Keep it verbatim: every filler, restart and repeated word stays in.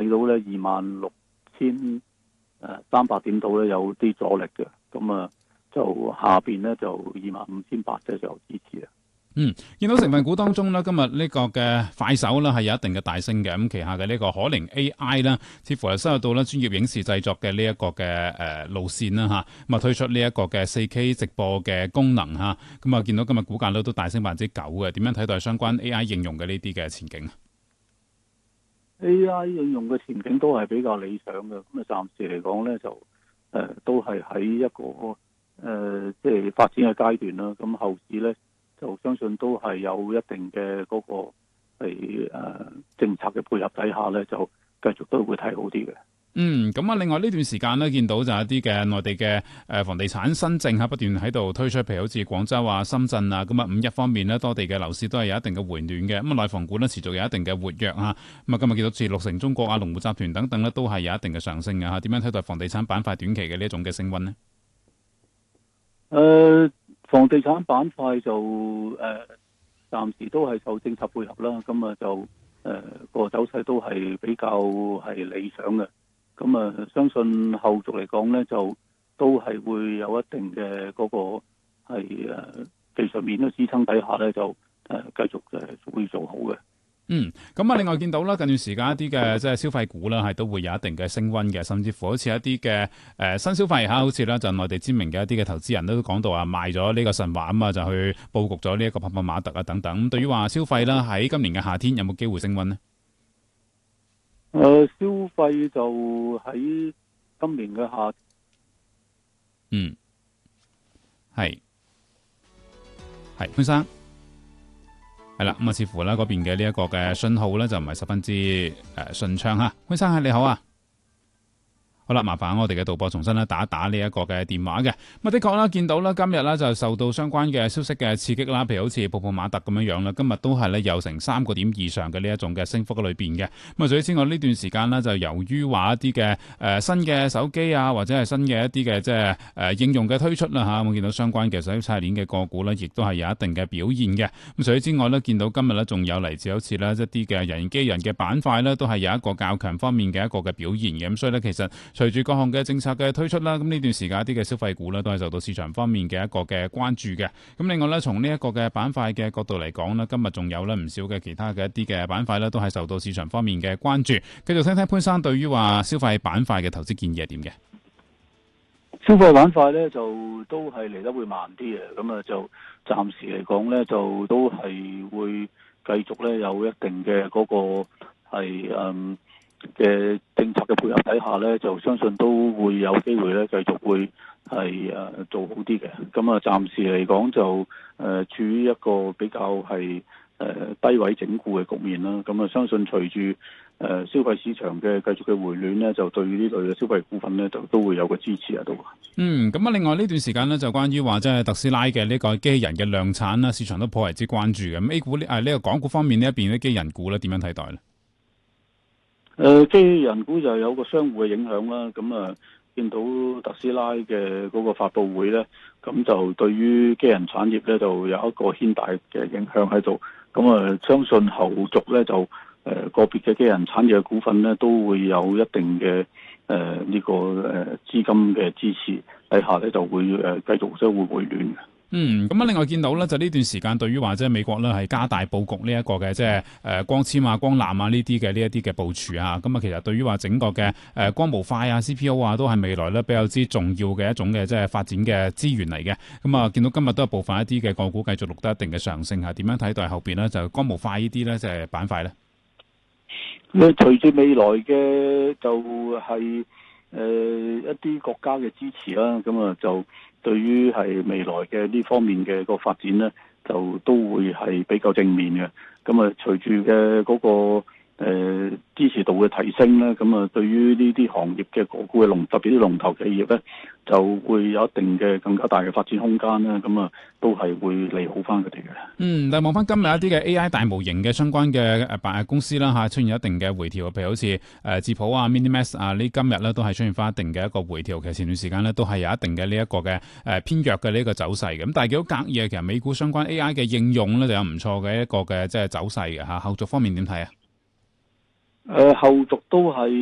到咧二萬六千誒三百點度咧有啲阻力嘅，咁啊就下邊咧就二萬五千八即係就有支持啊。 嗯，見到成分股當中咧，今日呢個嘅快手咧係有一定嘅大升嘅，咁旗下嘅呢個可寧 A I 啦，似乎係收入到咧專業影視製作嘅呢一個嘅誒路線啦嚇，咁啊推出呢一個嘅四 K 直播嘅功能嚇，咁啊見到今日股價咧都大升百分之九嘅，點樣睇待相關 A I 應用嘅呢啲嘅前景 ？A I 應用嘅前景都係比較理想嘅，咁啊暫時嚟講咧就誒、呃、都係喺一個誒即係發展嘅階段啦，咁後市咧。就相信都係有一定嘅嗰個係誒政策嘅配合底下咧，就繼續都會睇好啲嘅。 嗯，咁啊，另外呢段時間咧，見到就係一啲嘅內地嘅誒房地產新政嚇不斷喺度推出，譬如好似廣州啊、深圳啊，咁啊五一方面咧，多地嘅樓市都係有一定嘅回暖嘅。咁啊，內房股咧持續有一定嘅活躍嚇。咁啊，今日見到似綠城中國啊、龍湖集團等等咧，都係有一定嘅上升嘅嚇。點樣睇待房地產板塊短期嘅呢一種嘅升溫呢？ 誒、呃。房地產板塊就誒、呃、暫時都係受政策配合啦，咁啊就誒個、呃、走勢都係比較係理想嘅，咁啊相信後續嚟講咧就都係會有一定嘅嗰個係誒技術面嘅支撐底下咧就誒繼、呃、續誒會做好嘅。 嗯，咁啊，另外見到啦，近段時間一啲嘅即係消費股啦，係都會有一定嘅升溫嘅，甚至乎好似一啲嘅誒新消費嚇，好似咧就內地知名嘅一啲嘅投資人都講到話賣咗呢個神華啊嘛，就去佈局咗呢一個泡泡瑪特啊等等。咁對於話消費啦，喺今年嘅夏天有冇機會升溫呢？ 誒、呃，消費就喺今年嘅夏， 嗯，係係潘生。係啦，咁啊，似乎咧嗰邊嘅呢一個嘅信號咧就唔係十分之誒順暢吓。潘生，你好啊。好啦，麻煩我哋嘅導播重新咧打一打呢一個嘅電話嘅。咁啊，的確啦，見到啦，今日咧就受到相關嘅消息嘅刺激啦，譬如好似泡泡瑪特咁樣樣啦，今日都係咧有成三個點以上嘅呢一種嘅升幅裏邊嘅。咁啊，除此之外呢段時間呢，就由於話一啲嘅誒新嘅手機啊，或者係新嘅一啲嘅即係誒應用嘅推出啦吓，我見到相關嘅水產鏈嘅個股呢，亦都係有一定嘅表現嘅。咁除此之外呢，見到今日呢，仲有嚟自好似呢一啲嘅人機人嘅板塊呢，都係有一個較強方面嘅一個嘅表現嘅。咁所以呢，其實隨住各項嘅政策嘅推出啦，咁呢段時間一啲嘅消費股呢，都係受到市場方面嘅一個嘅關注嘅。咁另外呢，從呢一個嘅板塊嘅角度嚟講呢，今日仲有呢唔少嘅其他嘅一啲嘅板塊呢，都係受到市場方面嘅關注。繼續聽聽潘生對於話消費板塊嘅投資建議係點嘅？ 消費板塊呢，就都係嚟得會慢啲嘅，咁啊就暫時嚟講呢，就都係會繼續呢有一定嘅嗰個係嗯。嘅政策嘅配合底下咧，就相信都會有機會咧，繼續會係誒做好啲嘅。咁啊，暫時嚟講就誒、呃、處於一個比較係誒、呃、低位整固嘅局面啦。咁啊，相信隨住誒消費市場嘅繼續嘅回暖咧，就對呢類嘅消費股份咧，就都會有個支持喺度。 嗯，咁啊，另外呢段時間呢，就關於話即係特斯拉嘅呢個機器人嘅量產啦，市場都頗為之關注嘅。咁 A 股呢誒呢個港股方面呢一邊啲機器人股咧，點樣睇待咧？ 誒、呃，機器人股就有個相互嘅影響啦，咁啊見到特斯拉嘅嗰個發佈會咧，咁就對於機器人產業咧就有一個牽帶嘅影響喺度，咁啊相信後續咧就誒、呃、個別嘅機器人產業嘅股份咧都會有一定嘅誒呢個誒資金嘅支持底下咧就會誒繼續即係會回暖嘅。 嗯，咁啊，另外見到咧，就呢段時間對於話即係美國咧係加大佈局呢一個嘅即係誒光纖啊、光纜啊呢啲嘅呢一啲嘅部署啊，咁啊，其實對於話整個嘅誒光模塊啊、C P O 啊，都係未來咧比較之重要嘅一種嘅即係發展嘅資源嚟嘅。咁啊，見到今日都有部分一啲嘅個股繼續錄得一定嘅上升啊，點樣睇待後邊呢？就光模塊呢啲咧即係板塊咧？ 誒，隨住未來嘅就係、是、誒、呃、一啲國家嘅支持啦，咁啊就。對於係未來嘅呢方面嘅個發展呢，就都會係比較正面嘅。咁啊，隨住嘅嗰個誒、呃、支持度嘅提升咧，咁啊，對於呢啲行業嘅個股嘅龍，特別啲龍頭企業咧，就會有一定嘅更加大嘅發展空間啦。咁啊，都係會利好翻佢哋嘅。嗯， 但係望翻今日一啲嘅 A I 大模型嘅相關嘅誒辦公司啦嚇，出現一定嘅回調，譬如好似誒智譜啊、MiniMax 啊，呢今日咧都係出現翻一定嘅一個回調。其實前段時間咧都係有一定嘅呢一個嘅誒偏弱嘅呢個走勢嘅。咁但係幾好隔夜，其實美股相關 A I 嘅應用咧就有唔錯嘅一個嘅即係走勢嘅嚇。後續方面點睇啊？ 誒、呃，後續都係。